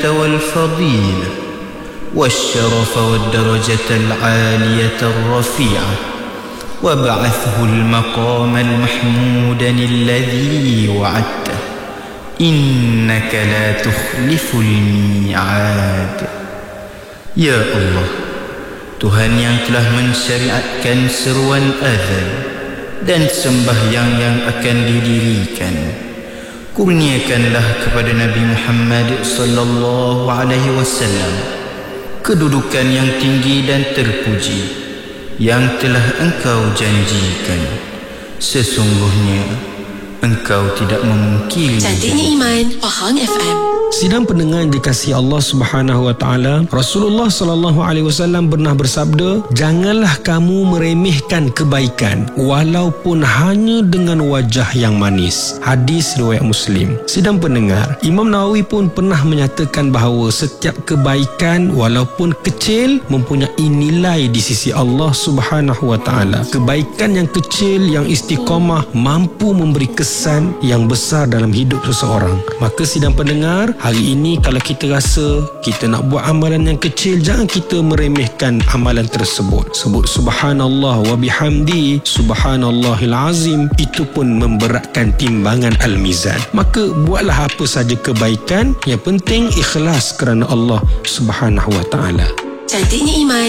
والفضيلة والشرف والدرجة العالية الرفيعة وابعثه المقام المحمود الذي وعدته إنك لا تخلف الميعاد. Ya Allah, Tuhan yang telah mensyariatkan seruan azan dan sembahyang yang akan didirikan, kurniakanlah kepada Nabi Muhammad sallallahu alaihi wasallam kedudukan yang tinggi dan terpuji yang telah Engkau janjikan. Sesungguhnya Engkau tidak memungkiri. Cantiknya Iman, Pahang FM. Sidang pendengar yang dikasihi Allah Subhanahu wa taala, Rasulullah sallallahu alaihi wasallam pernah bersabda, janganlah kamu meremehkan kebaikan walaupun hanya dengan wajah yang manis. Hadis riwayat Muslim. Sidang pendengar, Imam Nawawi pun pernah menyatakan bahawa setiap kebaikan walaupun kecil mempunyai nilai di sisi Allah Subhanahu wa taala. Kebaikan yang kecil yang istiqamah mampu memberi kesan yang besar dalam hidup seseorang. Maka sidang pendengar, hari ini kalau kita rasa kita nak buat amalan yang kecil, jangan kita meremehkan amalan tersebut. Sebut subhanallah wa bihamdi subhanallahil azim, itu pun memberatkan timbangan al-mizan. Maka buatlah apa saja kebaikan, yang penting ikhlas kerana Allah Subhanahu wa taala. Cantiknya Iman.